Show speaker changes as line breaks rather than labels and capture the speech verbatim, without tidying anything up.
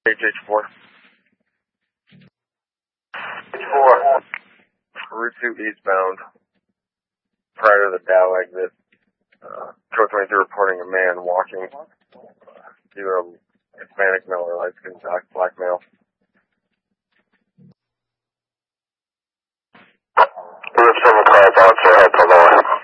H H four.
H four.
Route two eastbound. Prior to the Dow exit. Uh, Code twenty-two reporting a man walking. Uh, either a Hispanic male or light skinned black, black male.
We have several cars on, so